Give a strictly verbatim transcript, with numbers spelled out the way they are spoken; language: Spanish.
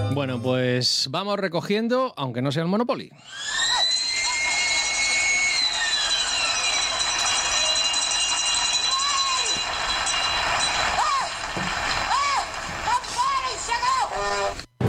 Bueno, pues vamos recogiendo, aunque no sea el Monopoly.